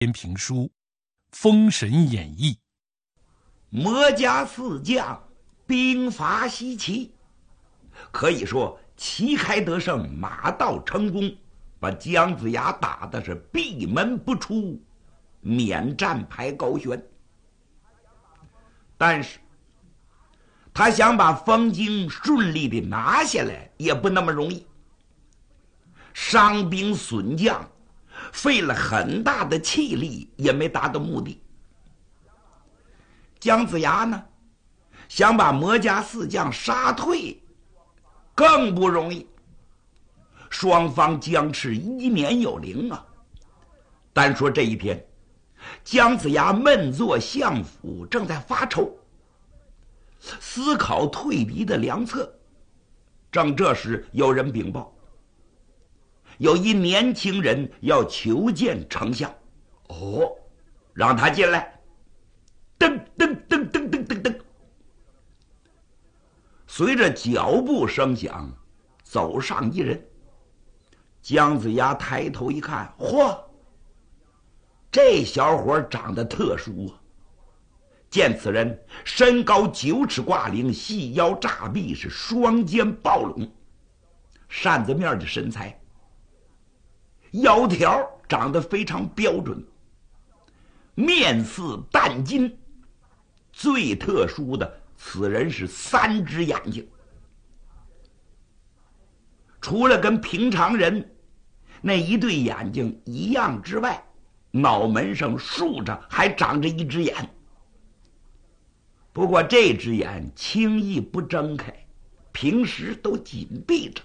篇评书《封神演义》。 魔家四将兵伐西岐，可以说旗开得胜，马到成功，把姜子牙打的是闭门不出，免战牌高悬。但是他想把封京顺利的拿下来，也不那么容易，伤兵损将，费了很大的气力，也没达到目的。姜子牙呢，想把魔家四将杀退，更不容易。双方僵持1年有灵啊。单说这一天，姜子牙闷坐相府，正在发愁，思考退敌的良策。正这时，有人禀报，有一年轻人要求见丞相。哦，让他进来。噔噔噔噔噔噔噔，随着脚步声响，走上一人。姜子牙抬头一看，嚯，这小伙长得特殊啊！见此人身高9尺挂零，细腰炸臂，是双肩抱拢，扇子面的身材，腰条长得非常标准，面似淡金。最特殊的，此人是3只眼睛，除了跟平常人那一对眼睛一样之外，脑门上竖着还长着一只眼。不过这只眼轻易不睁开，平时都紧闭着。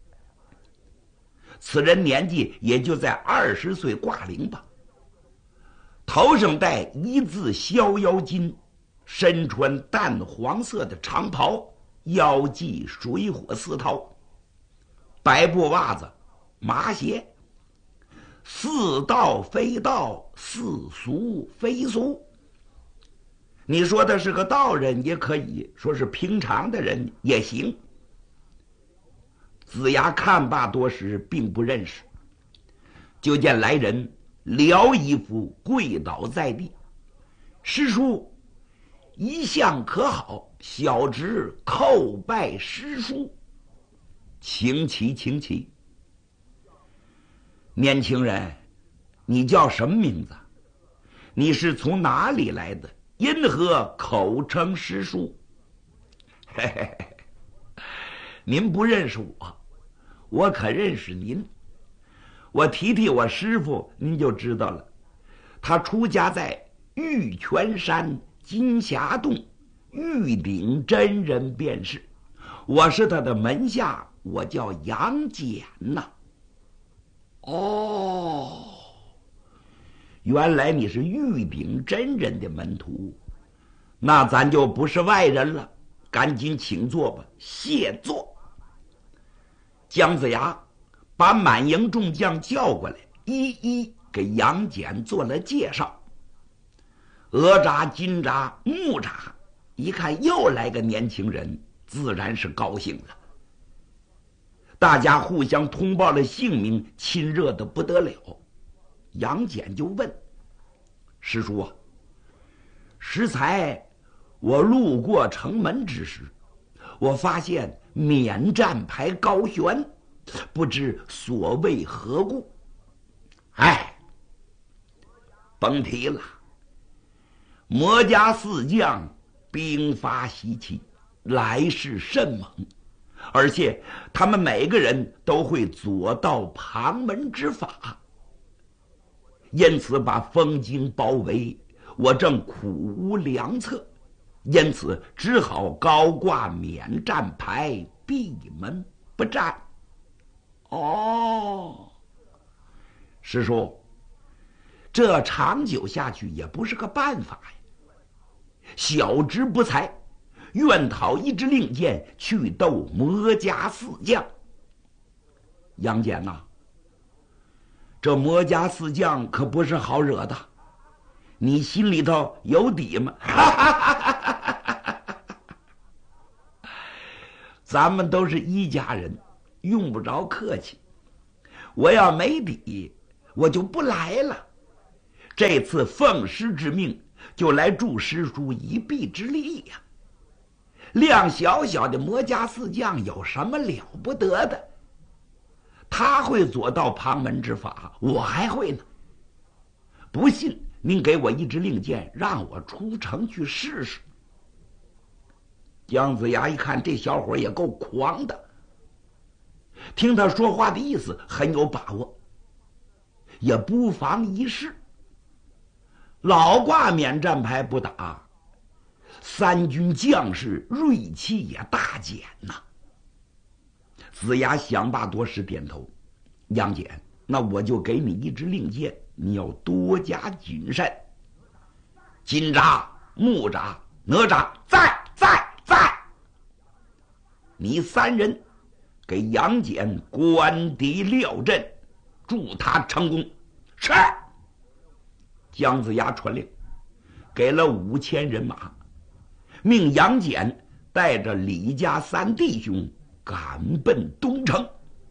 此人年纪也就在20岁挂零吧，头上戴1字逍遥巾，身穿淡黄色的长袍，腰系水火丝绦，白布袜子，麻鞋，似道非道，似俗非俗。你说他是个道人也可以，说是平常的人也行。子牙看罢多时，并不认识，就见来人撩衣服，跪倒在地。师叔一向可好，小侄叩拜师叔。请起，请起。年轻人，你叫什么名字？你是从哪里来的？因何口称师叔？嘿嘿嘿，您不认识我，我可认识您。我提提我师父，您就知道了。他出家在玉泉山金霞洞，玉鼎真人便是。我是他的门下，我叫杨戬呐。哦，原来你是玉鼎真人的门徒，那咱就不是外人了，赶紧请坐吧，谢座。姜子牙把满营众将叫过来，一一给杨戬做了介绍。额札、金札、木札一看又来个年轻人，自然是高兴了。大家互相通报了姓名，亲热的不得了。杨戬就问师叔啊，适才我路过城门之时，我发现免战牌高悬，不知所谓何故？哎，甭提了，魔家四将兵发西岐，来势甚猛，而且他们每个人都会左道旁门之法，因此把封京包围，我正苦无良策，因此只好高挂免战牌，闭门不战。哦，师叔，这长久下去也不是个办法呀。小侄不才，愿讨一支令箭，去斗魔家四将。杨戬呐，这魔家四将可不是好惹的，你心里头有底吗？咱们都是一家人，用不着客气。我要没底，我就不来了。 这次奉师之命，就来助师叔一臂之力呀。量小小的魔家四将有什么了不得的？他会左道旁门之法，我还会呢。不信，您给我一支令箭，让我出城去试试。姜子牙一看，这小伙也够狂的，听他说话的意思很有把握，也不妨一试。老挂免战牌不打，三军将士锐气也大减呐。子牙想罢多时，点头：“杨戬，那我就给你一支令箭，你要多加谨慎。金吒、木吒、哪吒，在！你三人给杨戬关敌廖阵，助他成功。”是。姜子牙传令，给了5000人马，命杨戬带着李家三弟兄赶奔东城。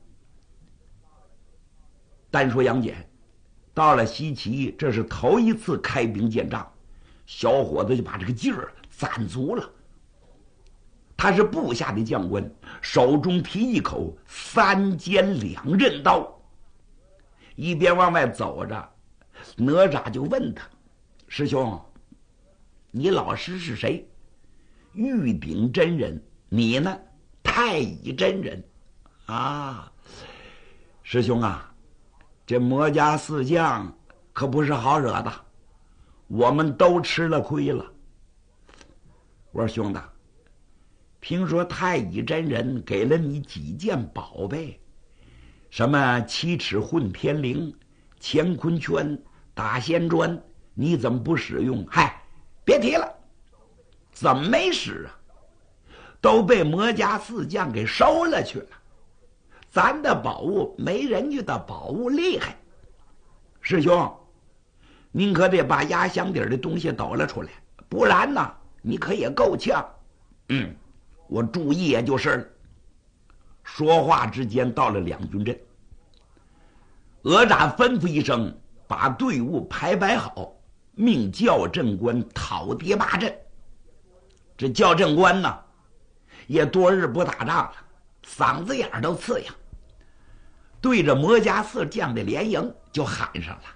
单说杨戬到了西岐，这是头一次开兵见仗，小伙子就把这个劲儿攒足了。他是部下的将官，手中提一口3尖2刃刀，一边往外走着，哪吒就问他：“师兄，你老师是谁？”“玉鼎真人。”“你呢？”“太乙真人。”“啊，师兄啊，这魔家四将可不是好惹的，我们都吃了亏了。”我说：“兄弟，听说太乙真人给了你几件宝贝，什么7尺混天绫、乾坤圈、打仙砖，你怎么不使用？”“嗨，别提了，怎么没使啊？都被魔家四将给收了去了。咱的宝物没人家的宝物厉害。师兄，您可得把压箱底的东西抖了出来，不然呢，你可也够呛。”“我注意也就是了。”说话之间，到了两军阵，哪吒吩咐一声，把队伍排摆好，命校正官讨敌八阵。这校正官呢，也多日不打仗了，嗓子眼都刺痒，对着魔家四将的连营就喊上了：“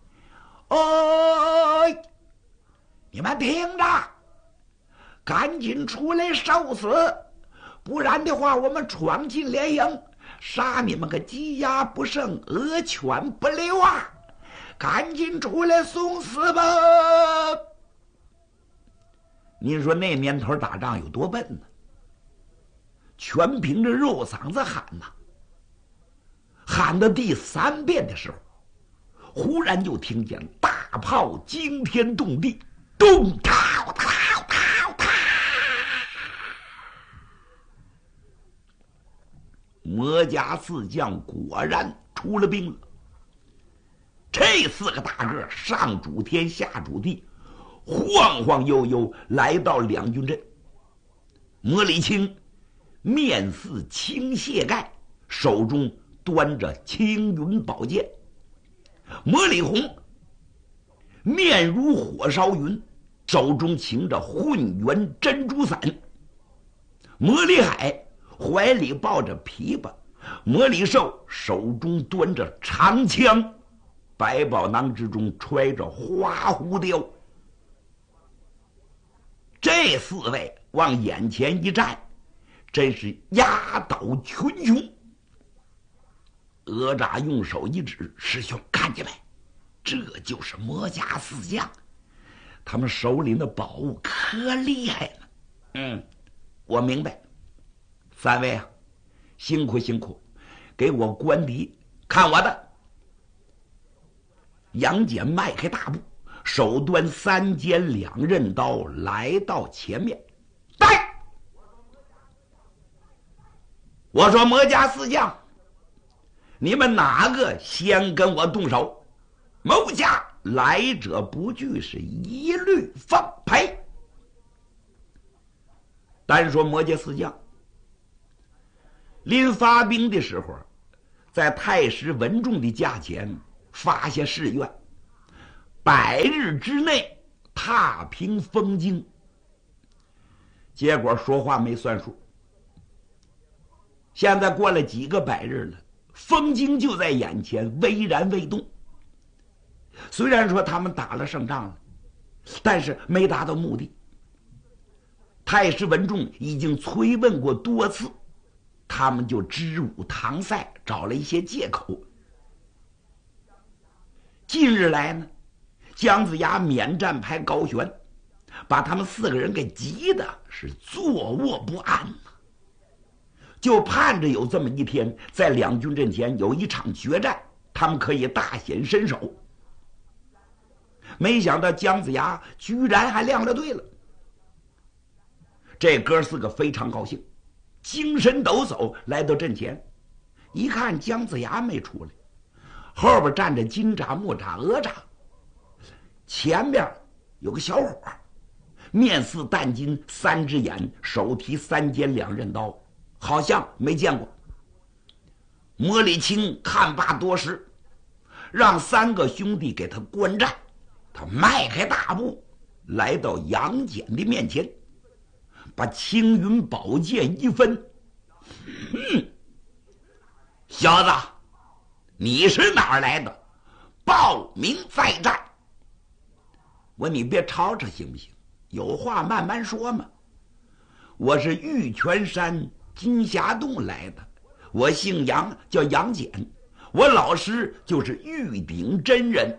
哦，你们听着，赶紧出来受死，不然的话，我们闯进连营，杀你们个鸡鸭不剩，鹅犬不留啊！赶紧出来送死吧！”您说那年头打仗有多笨呢？全凭着肉嗓子喊呐。喊到第3遍的时候，忽然就听见大炮惊天动地，咚涛涛涛涛！魔家四将果然出了兵了。这4个大个上主天下主地，晃晃悠悠来到两军阵。魔礼青面似青蟹盖，手中端着青云宝剑；魔礼红面如火烧云，手中擎着混元珍珠伞；魔礼海怀里抱着琵琶；魔礼寿手中端着长枪，百宝囊之中揣着花狐雕。这4位往眼前一站，真是压倒群雄。哪吒用手一指：“师兄，看见没？这就是魔家四将，他们手里的宝物可厉害了。”“我明白。3位啊，辛苦辛苦，给我关敌，看我的！”杨戬迈开大步，手端3尖2刃刀来到前面。“来！我说魔家四将，你们哪个先跟我动手？某家来者不拒，是一律放赔。”单说魔家四将临发兵的时候，在太师文仲的驾前发下誓愿， 100日之内踏平封京。结果说话没算数，现在过了几个百日了，封京就在眼前，巍然未动。虽然说他们打了胜仗了，但是没达到目的。太师文仲已经催问过多次，他们就支吾搪塞，找了一些借口。近日来呢，姜子牙免战派高悬，把他们4个人给急的是坐卧不安呐，就盼着有这么一天，在两军阵前有一场决战，他们可以大显身手。没想到姜子牙居然还亮了队了。这哥4个非常高兴，精神抖擞来到阵前，一看姜子牙没出来，后边站着金吒、木吒、哪吒，前边有个小伙，面似淡金，3只眼，手提3尖2刃刀，好像没见过。魔礼青看罢多时，让3个兄弟给他观战。他迈开大步来到杨戬的面前，把青云宝剑一分，小子，你是哪儿来的？报名再战。我你别吵吵行不行？有话慢慢说嘛。我是玉泉山金霞洞来的，我姓杨，叫杨戬，我老师就是玉鼎真人。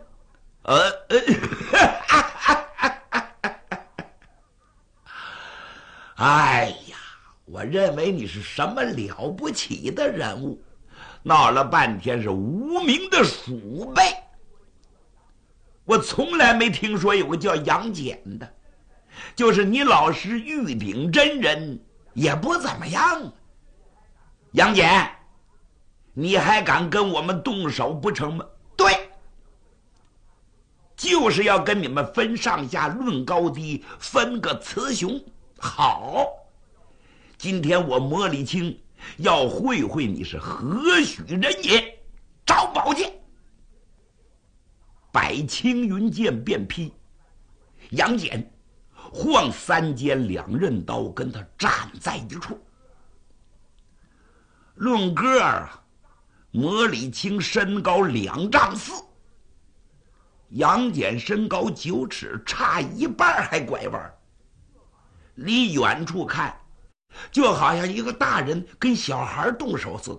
哎呀，我认为你是什么了不起的人物，闹了半天是无名的鼠辈。我从来没听说有个叫杨戬的，就是你老师玉鼎真人也不怎么样。杨戬，你还敢跟我们动手不成吗？对，就是要跟你们分上下，论高低，分个雌雄。好，今天我魔礼青要会会你是何许人也。招宝剑，摆青云剑便劈。杨戬晃3尖2刃刀，跟他站在一处。论个啊，魔礼青身高2丈4，杨戬身高9尺，差一半还拐弯。离远处看，就好像一个大人跟小孩动手似的。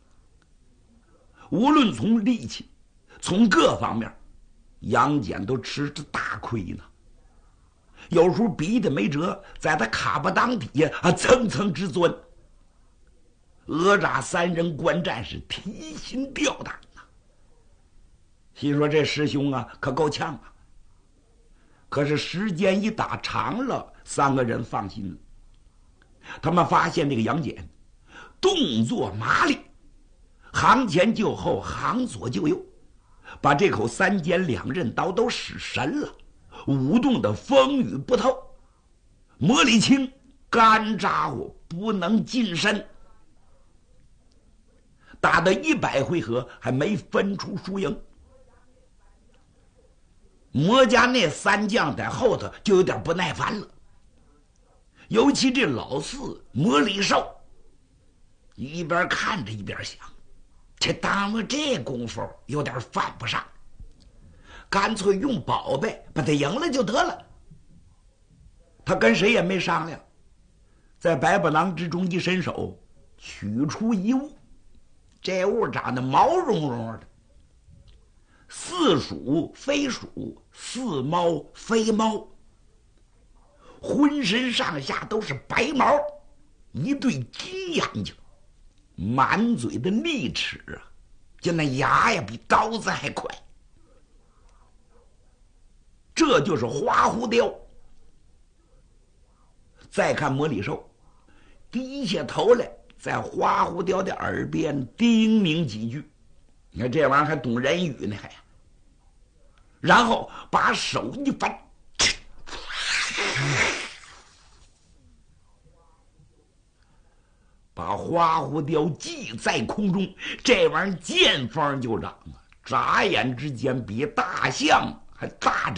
无论从力气，从各方面，杨戬都吃着大亏呢。有时候逼得没辙，在他卡巴当底下蹭蹭直钻。哪吒3人观战是提心吊胆呐，心说这师兄啊可够呛啊。可是时间一打长了，3个人放心了。他们发现这个杨戬动作麻利，行前就后，行左就右，把这口3尖2刃刀都使神了，舞动的风雨不透。魔礼青干扎火不能近身，打到100回合还没分出输赢。魔家那3将在后头就有点不耐烦了，尤其这老4魔礼寿，一边看着一边想，这耽误这功夫有点犯不上，干脆用宝贝把他赢了就得了。他跟谁也没商量，在百宝囊之中一伸手，取出一物，这物长得毛茸茸的，似鼠非鼠，似猫非猫，浑身上下都是白毛，一对金眼睛，满嘴的利齿啊，就那牙呀比刀子还快。这就是花狐雕。再看魔礼寿，低下头来，在花狐雕的耳边叮咛几句，你看这玩意儿还懂人语呢，还然后把手一翻，把花狐雕系在空中。这玩意儿见风就长啊，眨眼之间比大象还大